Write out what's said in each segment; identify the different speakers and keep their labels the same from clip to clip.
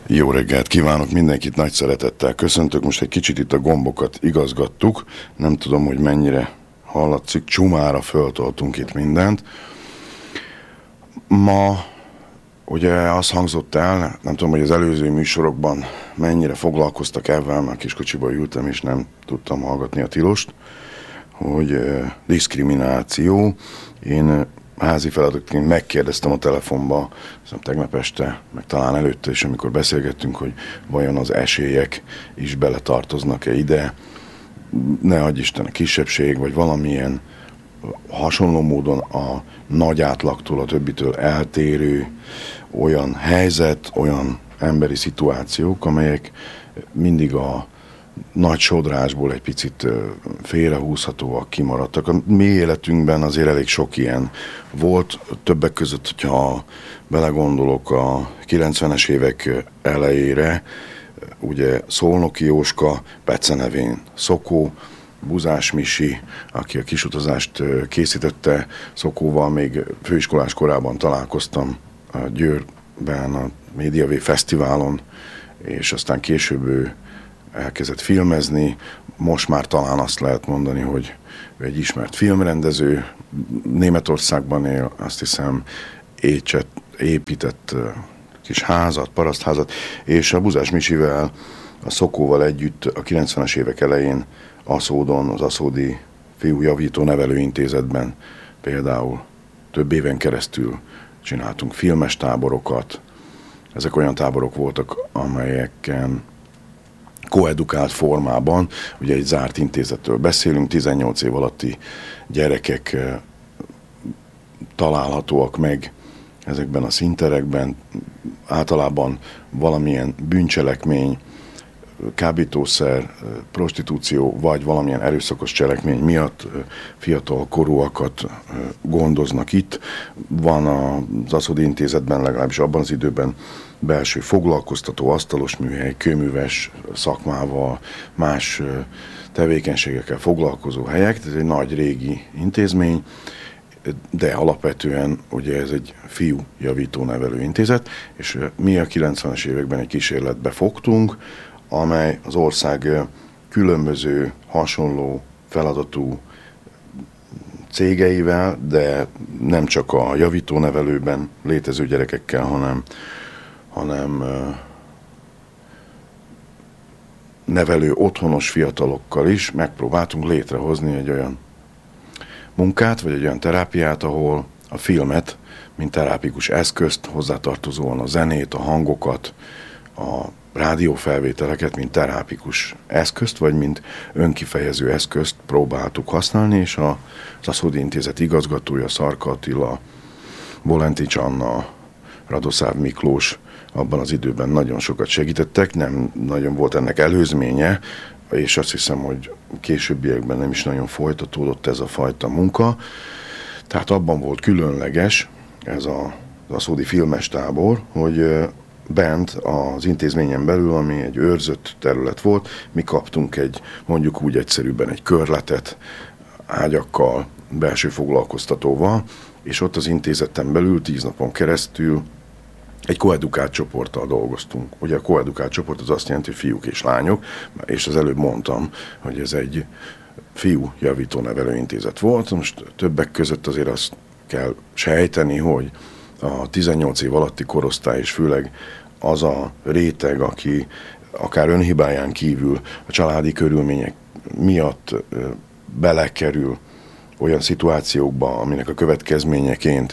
Speaker 1: Jó reggelt kívánok, mindenkit nagy szeretettel köszöntök. Most egy kicsit itt a gombokat igazgattuk. Nem tudom, hogy mennyire hallatszik. Csumára föltoltunk itt mindent. Ma ugye az hangzott el, nem tudom, hogy az előző műsorokban mennyire foglalkoztak ebben, mert kiskocsiba ültem és nem tudtam hallgatni a tilost, hogy diszkrimináció. Én házi feladatként megkérdeztem a telefonba, tegnap este, meg talán előtte is, amikor beszélgettünk, hogy vajon az esélyek is beletartoznak-e ide, ne adj Isten a kisebbség, vagy valamilyen hasonló módon a nagy átlagtól, a többitől eltérő olyan helyzet, olyan emberi szituációk, amelyek mindig a nagy sodrásból egy picit félrehúzhatóak, kimaradtak. A mi életünkben azért elég sok ilyen volt, többek között, hogyha belegondolok a 90-es évek elejére, ugye Szolnoki Jóska, becenevén Szokó, Buzás Misi, aki a kisutazást készítette, Szokóval még főiskolás korában találkoztam a Győrben, a Médiavé Fesztiválon, és aztán később ő elkezdett filmezni. Most már talán azt lehet mondani, hogy ő egy ismert filmrendező, Németországban él, azt hiszem épített kis házat, parasztházat, és a Buzás Misivel, a Szokóval együtt a 90-es évek elején Aszódon, az Aszódi Fiújavító Nevelőintézetben például több éven keresztül csináltunk filmes táborokat. Ezek olyan táborok voltak, amelyeken koedukált formában, ugye egy zárt intézetről beszélünk, 18 év alatti gyerekek találhatóak meg ezekben a színterekben, általában valamilyen bűncselekmény, kábítószer, prostitúció, vagy valamilyen erőszakos cselekmény miatt fiatal korúakat gondoznak itt. Van az Aszódi Intézetben, legalábbis abban az időben belső foglalkoztató, asztalos műhely, kőműves szakmával, más tevékenységekkel foglalkozó helyek. Ez egy nagy régi intézmény, de alapvetően ugye ez egy fiújavító nevelőintézet, és mi a 90-es években egy kísérletbe fogtunk, amely az ország különböző hasonló feladatú cégeivel, de nem csak a javítónevelőben létező gyerekekkel, hanem nevelő otthonos fiatalokkal is megpróbáltunk létrehozni egy olyan munkát, vagy egy olyan terápiát, ahol a filmet, mint terápikus eszközt, hozzátartozóan a zenét, a hangokat, a rádiófelvételeket, mint terápikus eszközt, vagy mint önkifejező eszközt próbáltuk használni, és az Aszódi Intézet igazgatója, Szarka Attila, Bolentics Anna, Radoszáv Miklós abban az időben nagyon sokat segítettek, nem nagyon volt ennek előzménye, és azt hiszem, hogy későbbiekben nem is nagyon folytatódott ez a fajta munka. Tehát abban volt különleges ez az aszódi filmes tábor, hogy bent az intézményen belül, ami egy őrzött terület volt, mi kaptunk egy, mondjuk úgy egyszerűbben egy körletet ágyakkal, belső foglalkoztatóval, és ott az intézeten belül 10 napon keresztül egy koedukált csoporttal dolgoztunk. Ugye a koedukált csoport az azt jelenti, hogy fiúk és lányok, és az előbb mondtam, hogy ez egy fiú javító nevelőintézet volt. Most többek között azért azt kell sejteni, hogy a 18 év alatti korosztály, és főleg az a réteg, aki akár önhibáján kívül a családi körülmények miatt belekerül olyan szituációkba, aminek a következményeként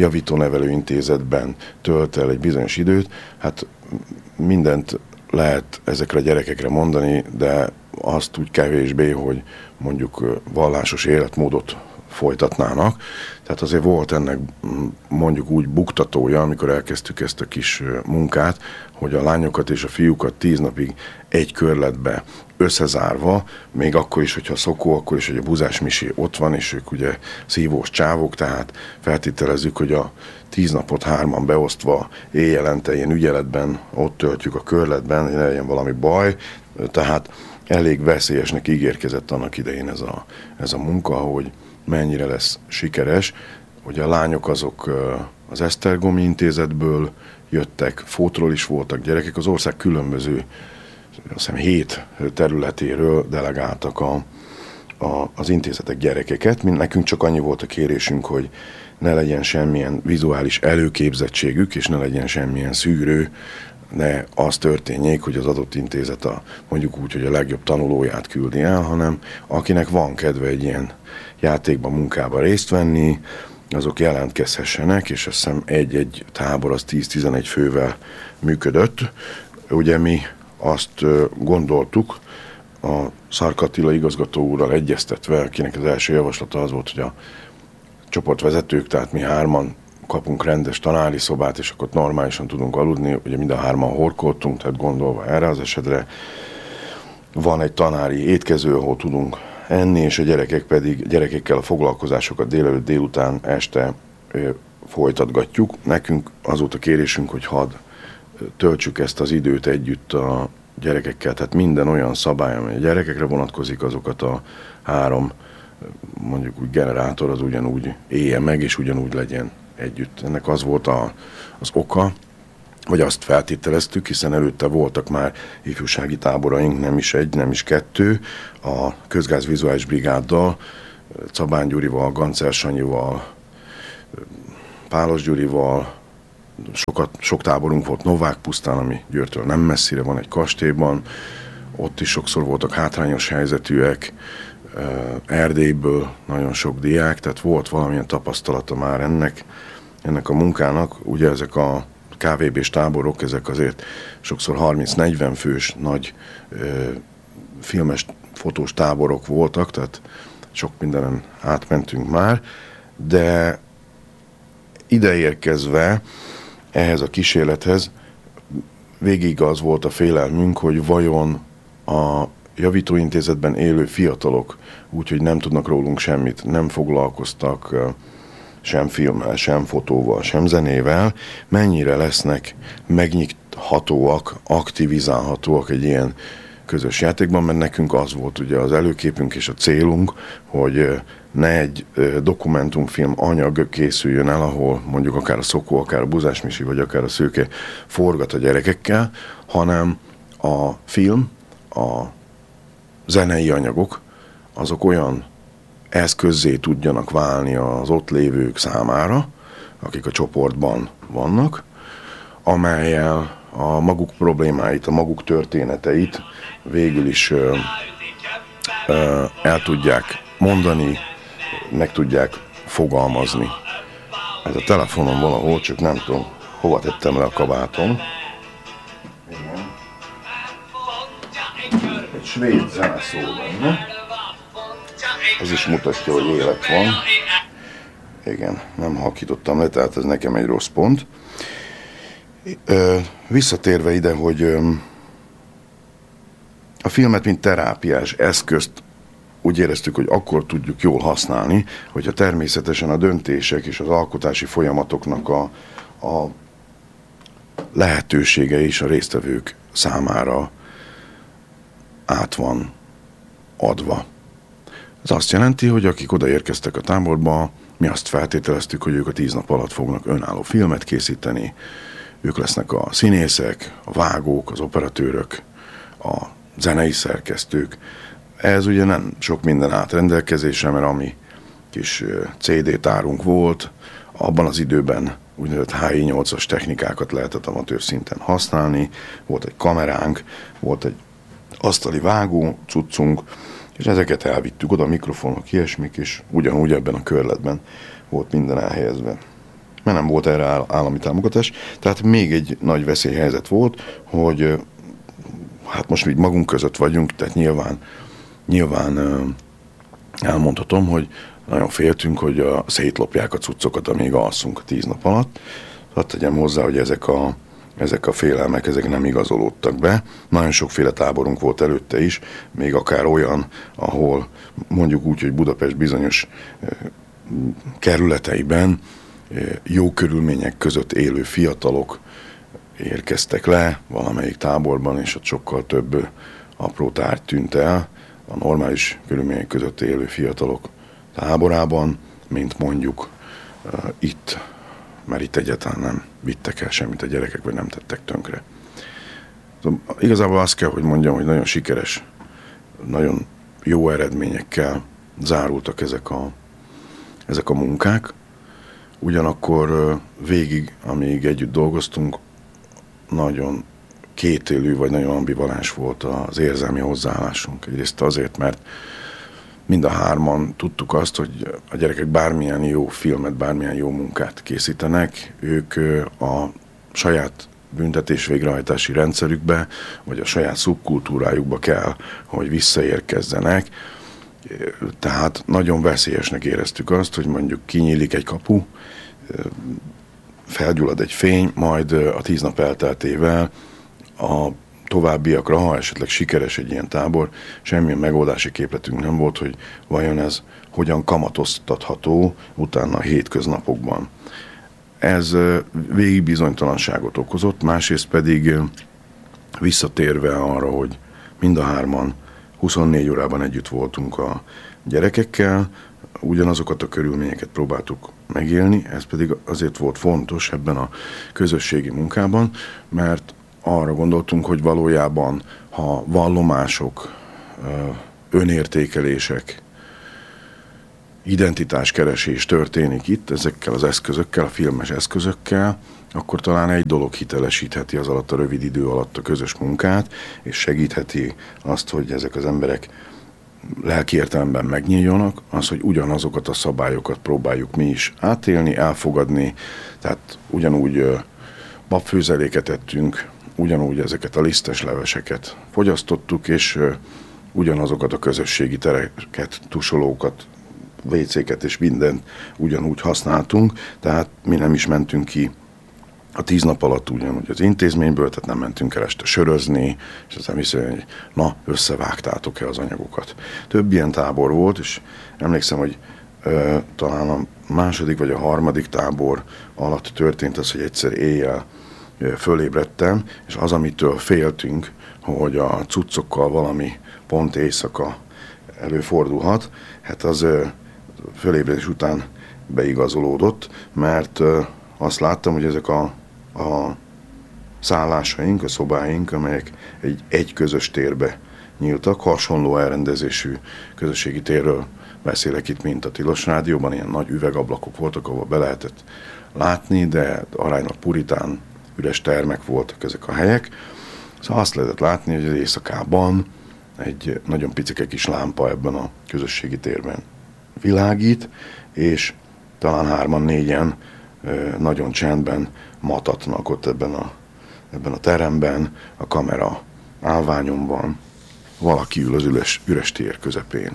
Speaker 1: javítónevelőintézetben tölt el egy bizonyos időt, hát mindent lehet ezekre a gyerekekre mondani, de azt úgy kevésbé, hogy mondjuk vallásos életmódot folytatnának. Tehát azért volt ennek mondjuk úgy buktatója, amikor elkezdtük ezt a kis munkát, hogy a lányokat és a fiúkat 10 napig egy körletbe összezárva, még akkor is, hogyha Szokó, akkor is, hogy a Buzás Misi ott van, és ők ugye szívós csávok, tehát feltételezzük, hogy a 10 napot 3-an beosztva éjjelente ilyen ügyeletben ott töltjük a körletben, hogy ne legyen valami baj, tehát elég veszélyesnek ígérkezett annak idején ez a munka, hogy mennyire lesz sikeres. Ugye a lányok azok az Esztergomi Intézetből jöttek, Fótról is voltak gyerekek, az ország különböző, azt hiszem 7 területéről delegáltak az intézetek gyerekeket. Nekünk csak annyi volt a kérésünk, hogy ne legyen semmilyen vizuális előképzettségük, és ne legyen semmilyen szűrő, ne az történjék, hogy az adott intézet mondjuk úgy, hogy a legjobb tanulóját küldi el, hanem akinek van kedve egy ilyen játékban, munkában részt venni, azok jelentkezhessenek, és azt hiszem egy tábor az 10-11 fővel működött. Ugye mi azt gondoltuk, a Szarka Attila igazgató úrral egyeztetve, akinek az első javaslata az volt, hogy a csoportvezetők, tehát mi 3-an kapunk rendes tanári szobát, és akkor normálisan tudunk aludni, ugye mind a 3-an horkoltunk, tehát gondolva erre az esetre van egy tanári étkező, ahol tudunk enni, és a gyerekekkel a foglalkozásokat délelőtt, délután, este folytatgatjuk. Nekünk az volt a kérésünk, hogy hadd töltsük ezt az időt együtt a gyerekekkel, tehát minden olyan szabály, amely a gyerekekre vonatkozik, azokat a 3 mondjuk úgy generátor az ugyanúgy éljen meg, és ugyanúgy legyen együtt. Ennek az volt az oka, vagy azt feltételeztük, hiszen előtte voltak már ifjúsági táboraink, nem is 1, nem is 2, a Közgázvizuális Brigáddal, Cabán Gyurival, Gancer Sanyival, Pálos Gyurival, sok táborunk volt Novák pusztán, ami Győrtől nem messzire van, egy kastélyban, ott is sokszor voltak hátrányos helyzetűek, Erdélyből nagyon sok diák, tehát volt valamilyen tapasztalata már ennek a munkának. Ugye ezek a KVB-s táborok, ezek azért sokszor 30-40 fős nagy filmes, fotós táborok voltak, tehát sok mindenen átmentünk már, de ideérkezve ehhez a kísérlethez végig az volt a félelmünk, hogy vajon a javítóintézetben élő fiatalok, úgyhogy nem tudnak rólunk semmit, nem foglalkoztak sem filmmel, sem fotóval, sem zenével, mennyire lesznek megnyithatóak, aktivizálhatóak egy ilyen közös játékban, mert nekünk az volt ugye az előképünk és a célunk, hogy ne egy dokumentumfilm anyag készüljön el, ahol mondjuk akár a Szokó, akár a Buzás Misi, vagy akár a Szőke forgat a gyerekekkel, hanem a film, a zenei anyagok, azok olyan eszközzé tudjanak válni az ott lévők számára, akik a csoportban vannak, amellyel a maguk problémáit, a maguk történeteit végül is el tudják mondani, meg tudják fogalmazni. Ez a telefonom valahol, csak nem tudom, hova tettem le a kabátom. Igen. Egy svéd zene szól benne. Ez is mutatja, hogy élet van. Igen, nem halkítottam le, tehát ez nekem egy rossz pont. Visszatérve ide, hogy a filmet, mint terápiás eszközt úgy éreztük, hogy akkor tudjuk jól használni, hogyha természetesen a döntések és az alkotási folyamatoknak a lehetősége is a résztvevők számára át van adva. Ez azt jelenti, hogy akik odaérkeztek a táborba, mi azt feltételeztük, hogy ők a 10 nap alatt fognak önálló filmet készíteni, ők lesznek a színészek, a vágók, az operatőrök, a zenei szerkesztők. Ez ugye nem sok minden állt rendelkezésre, mert ami kis CD tárunk volt, abban az időben úgynevezett HI8-as technikákat lehetett amatőr szinten használni, volt egy kameránk, volt egy asztali vágó cuccunk, és ezeket elvittük oda, mikrofonok, ilyesmik, és ugyanúgy ebben a körletben volt minden elhelyezve. Mert nem volt erre állami támogatás, tehát még egy nagy veszélyhelyzet volt, hogy hát most így magunk között vagyunk, tehát nyilván elmondhatom, hogy nagyon féltünk, hogy szétlopják a cuccokat, amíg alszunk a 10 nap alatt. Hadd tegyem hozzá, hogy ezek a félelmek, ezek nem igazolódtak be. Nagyon sokféle táborunk volt előtte is, még akár olyan, ahol mondjuk úgy, hogy Budapest bizonyos kerületeiben jó körülmények között élő fiatalok érkeztek le valamelyik táborban, és ott sokkal több apró tárgy tűnt el a normális körülmények között élő fiatalok táborában, mint mondjuk itt mert itt egyáltalán nem vittek el semmit a gyerekek, vagy nem tettek tönkre. Igazából azt kell, hogy mondjam, hogy nagyon sikeres, nagyon jó eredményekkel zárultak ezek a munkák. Ugyanakkor végig, amíg együtt dolgoztunk, nagyon kétélű, vagy nagyon ambivalens volt az érzelmi hozzáállásunk. Egyrészt azért, mert mind a hárman tudtuk azt, hogy a gyerekek bármilyen jó filmet, bármilyen jó munkát készítenek, ők a saját büntetés végrehajtási rendszerükbe, vagy a saját szubkultúrájukba kell, hogy visszaérkezzenek. Tehát nagyon veszélyesnek éreztük azt, hogy mondjuk kinyílik egy kapu, felgyullad egy fény, majd a 10 nap elteltével a továbbiakra, ha esetleg sikeres egy ilyen tábor, semmilyen megoldási képletünk nem volt, hogy vajon ez hogyan kamatoztatható utána a hétköznapokban. Ez végig bizonytalanságot okozott, másrészt pedig visszatérve arra, hogy mind a hárman 24 órában együtt voltunk a gyerekekkel, ugyanazokat a körülményeket próbáltuk megélni, ez pedig azért volt fontos ebben a közösségi munkában, mert arra gondoltunk, hogy valójában, ha vallomások, önértékelések, identitáskeresés történik itt ezekkel az eszközökkel, a filmes eszközökkel, akkor talán egy dolog hitelesítheti az alatt a rövid idő alatt a közös munkát, és segítheti azt, hogy ezek az emberek lelki értelemben megnyíljanak, az, hogy ugyanazokat a szabályokat próbáljuk mi is átélni, elfogadni, tehát ugyanúgy babfőzeléket ettünk, ugyanúgy ezeket a lisztes leveseket fogyasztottuk, és ugyanazokat a közösségi tereket, tusolókat, WC-ket és mindent ugyanúgy használtunk, tehát mi nem is mentünk ki a 10 nap alatt ugyanúgy az intézményből, tehát nem mentünk el este sörözni, és aztán viszont, hogy na, összevágtátok-e az anyagokat. Több ilyen tábor volt, és emlékszem, hogy talán a második vagy a harmadik tábor alatt történt az, hogy egyszer éjjel fölébredtem, és az, amitől féltünk, hogy a cuccokkal valami pont éjszaka előfordulhat, hát az fölébredés után beigazolódott, mert azt láttam, hogy ezek a szállásaink, a szobáink, amelyek egy közös térbe nyíltak, hasonló elrendezésű közösségi térről beszélek itt, mint a Tilos Rádióban, ilyen nagy üvegablakok voltak, ahol be lehetett látni, de aránylag puritán, üres termek voltak ezek a helyek. Szóval azt lehetett látni, hogy az éjszakában egy nagyon picike kis lámpa ebben a közösségi térben világít, és talán 3-4 nagyon csendben matatnak ott ebben a teremben, a kamera állványon van, valaki ül az üres tér közepén.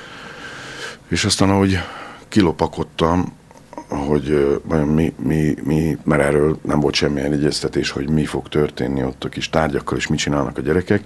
Speaker 1: És aztán, ahogy kilopakodtam, hogy vajon mert erről nem volt semmilyen egyeztetés, hogy mi fog történni ott a kis tárgyakkal, és mit csinálnak a gyerekek.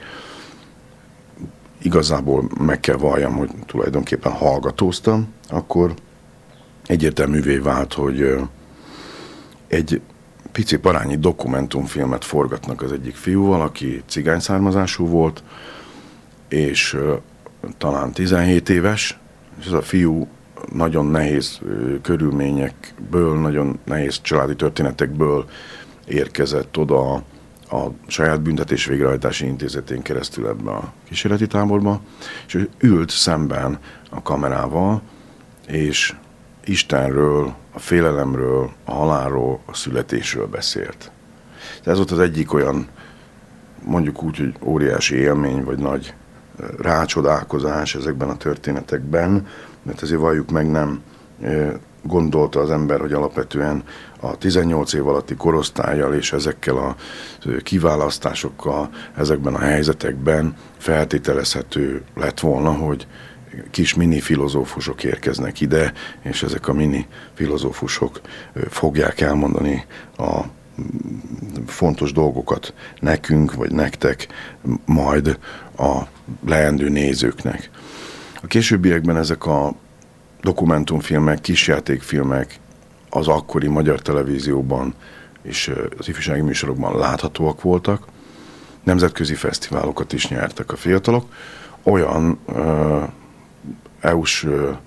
Speaker 1: Igazából meg kell valljam, hogy tulajdonképpen hallgatóztam, akkor egyértelművé vált, hogy egy pici parányi dokumentumfilmet forgatnak az egyik fiúval, aki cigány származású volt, és talán 17 éves, és ez a fiú nagyon nehéz körülményekből, nagyon nehéz családi történetekből érkezett oda a saját büntetés végrehajtási intézetén keresztül ebbe a kísérleti táborba, és ő ült szemben a kamerával, és Istenről, a félelemről, a halálról, a születésről beszélt. Tehát ez volt az egyik olyan, mondjuk úgy, hogy óriási élmény, vagy nagy rácsodálkozás ezekben a történetekben, mert azért valljuk meg, nem gondolta az ember, hogy alapvetően a 18 év alatti korosztállyal és ezekkel a kiválasztásokkal ezekben a helyzetekben feltételezhető lett volna, hogy kis mini filozófusok érkeznek ide, és ezek a mini filozófusok fogják elmondani a fontos dolgokat nekünk, vagy nektek, majd a leendő nézőknek. A későbbiekben ezek a dokumentumfilmek, kisjátékfilmek az akkori magyar televízióban és az ifjúsági műsorokban láthatóak voltak. Nemzetközi fesztiválokat is nyertek a fiatalok. Olyan EU-s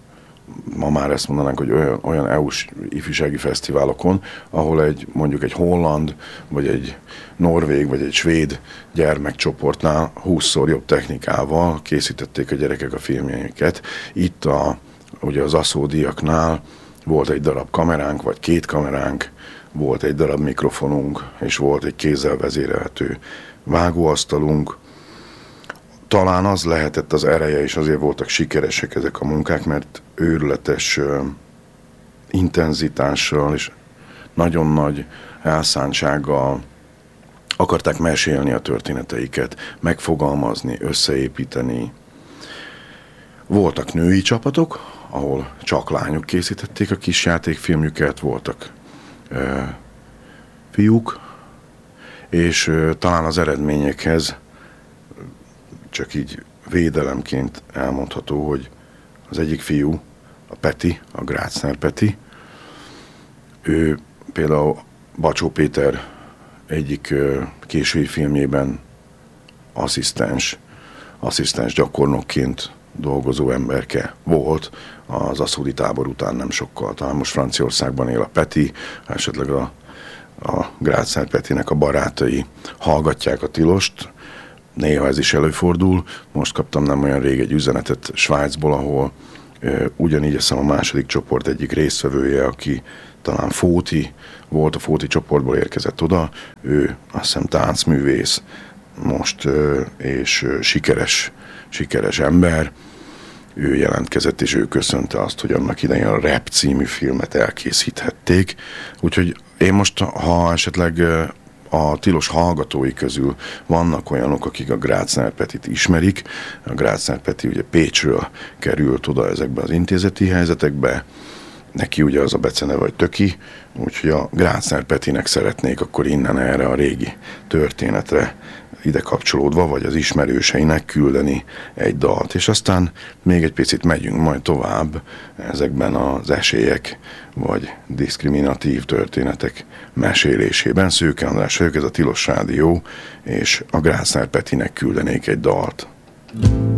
Speaker 1: ma már ezt mondanánk, hogy olyan EU-s ifjúsági fesztiválokon, ahol mondjuk egy holland, vagy egy norvég, vagy egy svéd gyermekcsoportnál 20-szor jobb technikával készítették a gyerekek a filmjeiket. Itt ugye az Aszódiaknál volt egy darab kameránk, vagy 2 kameránk, volt egy darab mikrofonunk, és volt egy kézzel vezérelhető vágóasztalunk. Talán az lehetett az ereje, és azért voltak sikeresek ezek a munkák, mert őrületes intenzitással és nagyon nagy elszántsággal akarták mesélni a történeteiket, megfogalmazni, összeépíteni. Voltak női csapatok, ahol csak lányok készítették a kis játékfilmjüket, voltak fiúk, és talán az eredményekhez csak így védelemként elmondható, hogy az egyik fiú, a Peti, a Grácner Peti, ő például Bacsó Péter egyik késői filmjében asszisztens gyakornokként dolgozó emberke volt az aszódi tábor után nem sokkal. Talán most Franciaországban él a Peti, esetleg a Grácner Petinek a barátai hallgatják a Tilost. Néha ez is előfordul. Most kaptam nem olyan rég egy üzenetet Svájcból, ahol ugyanígy azt hiszem a második csoport egyik résztvevője, aki talán Fóti volt, a Fóti csoportból érkezett oda. Ő azt hiszem táncművész most, és sikeres ember. Ő jelentkezett, és ő köszönte azt, hogy annak idején a Rap című filmet elkészíthették. Úgyhogy én most, ha esetleg a Tilos hallgatói közül vannak olyanok, akik a Grácner Petit ismerik. A Grácner Peti ugye Pécsről került oda ezekbe az intézeti helyzetekbe. Neki ugye az a beceneve, hogy Töki, úgyhogy a Grácner Petinek szeretnék akkor innen erre a régi történetre ide kapcsolódva, vagy az ismerőseinek küldeni egy dalt. És aztán még egy picit megyünk majd tovább ezekben az esélyek, vagy diszkriminatív történetek mesélésében. Szőke András vagyok, ez a Tilos Rádió, és a Grácner Petinek küldenék egy dalt.